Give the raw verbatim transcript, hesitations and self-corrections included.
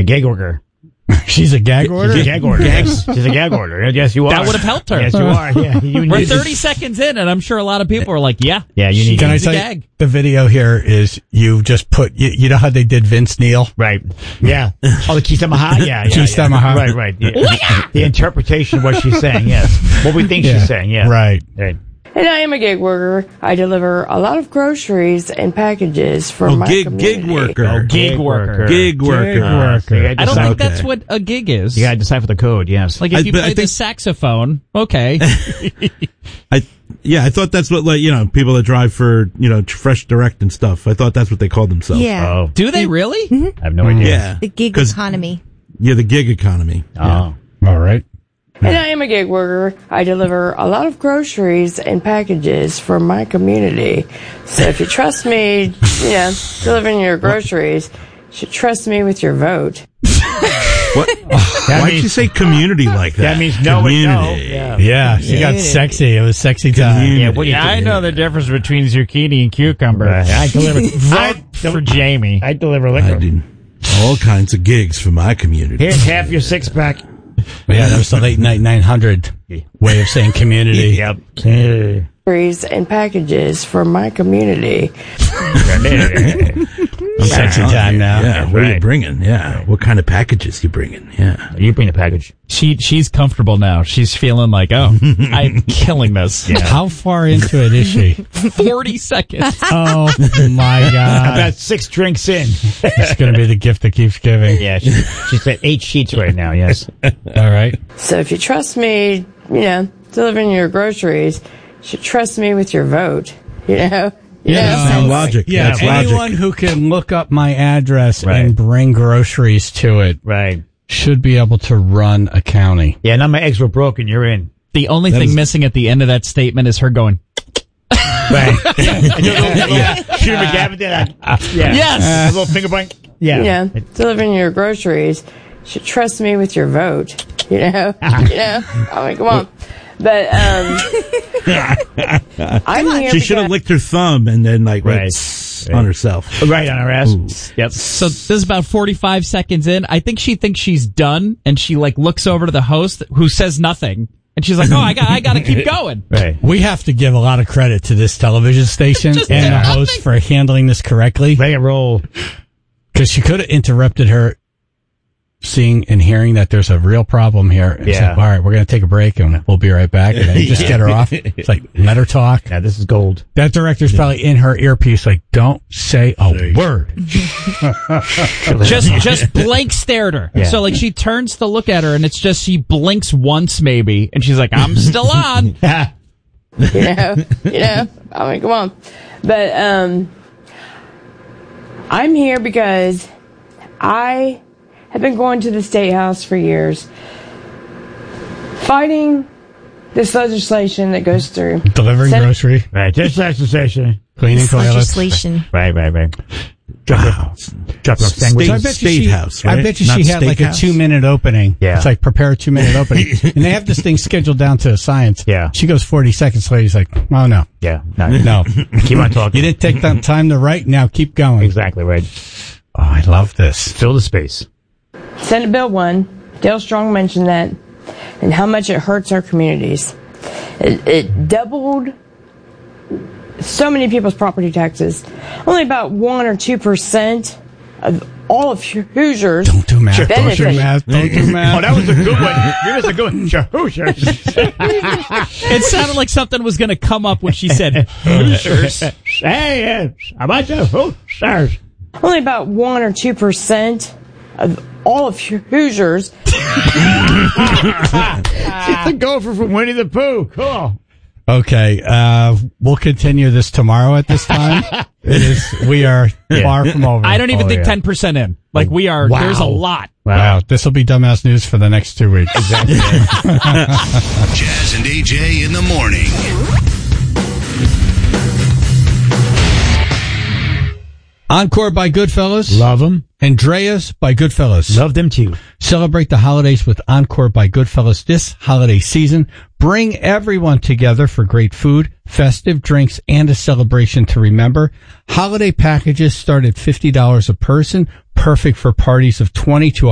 A gag order. She's a gag order? She's a gag order. Yes. She's a gag order. Yes, you are. That would have helped her. Yes, you are. Yeah, you We're need thirty seconds in, and I'm sure a lot of people are like, yeah. Yeah, you need Can I needs a tell you, gag. the video here is you just put, you, you know how they did Vince Neil? Right. Yeah. Oh, the Kisamaha? Yeah, yeah. Kisamaha. Yeah. Right, right. Yeah. the, the interpretation of what she's saying, yes. What we think Yeah. she's saying, yeah. Right. Right. And I am a gig worker. I deliver a lot of groceries and packages for Oh, my gig, community. gig worker. Oh, Gig worker. Gig worker. Gig worker. You gotta I don't decipher- think that's Okay. what a gig is. You gotta decipher the code, yes. Like if I- you but I play the think- saxophone, okay. I yeah, I thought that's what, like, you know, people that drive for, you know, Fresh Direct and stuff. I thought that's what they called themselves. Yeah. Oh, Do they really? I have no idea. Yeah. The gig 'Cause- economy. Yeah, the gig economy. Oh. All right. And I am a gig worker. I deliver a lot of groceries and packages for my community. So if you trust me, you know, delivering your groceries, you should trust me with your vote. What? Why'd means- you say community like that? That means no and no. Community. Yeah. Yeah, she got sexy. It was sexy time. Yeah, what do you I think? know the difference between zucchini and cucumber. Right. I deliver Vote for Jamie. I deliver I liquor. do all kinds of gigs for my community. Here's half your six pack. Yeah, that was the late night nine hundred way of saying community. Yep. Yeah. Groceries and packages for my community. Sexy time now. Yeah, what are you Right. bringing? Yeah, what kind of packages you bringing? Yeah. You bring the package. She she's comfortable now. She's feeling like, oh, I'm killing this. How far into it is she? Forty seconds. Oh my God. About six drinks in. It's going to be the gift that keeps giving. Yeah, she, she's at eight sheets right now, yes. All right. So if you trust me, you know, delivering your groceries, you should trust me with your vote. You know? You Yeah, know? Sound logic. Yeah, That's anyone logic. who can look up my address Right. and bring groceries to it Right. should be able to run a county. Yeah, now my eggs were broken, you're in. The only That thing is- missing at the end of that statement is her going, Right. yeah. Shooter McGavin did that. Yeah. yes! A little finger point. Yeah. You know, delivering your groceries, you should trust me with your vote. You know? you know? I mean, come on. But, um, I'm here She should have because- licked her thumb and then, like, went Right. tss Right. on herself. Right on her ass. Yep. So this is about forty-five seconds in. I think she thinks she's done, and she like looks over to the host who says nothing, and she's like, "Oh, I got, I got to keep going." Right. We have to give a lot of credit to this television station Just and did the nothing. host for handling this correctly. Let it roll. Because she could have interrupted her seeing and hearing that there's a real problem here. And Yeah. said, all right, we're going to take a break and we'll be right back. And then just get her off. It's like, let her talk. Yeah, this is gold. That director's probably in her earpiece like, don't say a word. Just, just blank stared her. Yeah. So like she turns to look at her, and it's just she blinks once maybe, and she's like, "I'm still on." you know, you know. I mean, come on. But um, I'm here because I have been going to the State House for years, fighting this legislation that goes through. Delivering Sen- grocery, Right. Just legislation. cleaning toilets. Legislation. Right, right, right. Drop Wow. Drop off sandwich. So I bet you State she, House, I right? bet you Not she had like a Steakhouse? two minute opening. Yeah. It's like prepare a two minute opening. And they have this thing scheduled down to a science. Yeah. She goes forty seconds later. He's like, oh no, Yeah. No. no. Keep on talking. You didn't take that time to write. Now keep going. Exactly right. Oh, I love this. Fill the space. Senate Bill one, Dale Strong mentioned that, and how much it hurts our communities. It, it doubled so many people's property taxes. Only about one or two percent of all of Hoosiers. Don't do math. Don't do benefit. math. Don't do math. Oh, that was a good one. Give us a good one. Sure. It sounded like something was going to come up when she said Hoosiers. Hey, uh, how about the Hoosiers? Only about one or two percent of all of Hoosiers. She's the gopher from Winnie the Pooh. Cool. Okay, uh, we'll continue this tomorrow at this time. It is, we are far from over. I don't even Oh, think yeah. ten percent in. Like we are, Wow. there's a lot. Wow, this will be dumbass news for the next two weeks. Exactly. Jazz and A J in the morning. Encore by Goodfellas. Love them. Andreas by Goodfellas. Love them too. Celebrate the holidays with Encore by Goodfellas this holiday season. Bring everyone together for great food, festive drinks, and a celebration to remember. Holiday packages start at fifty dollars a person, perfect for parties of twenty to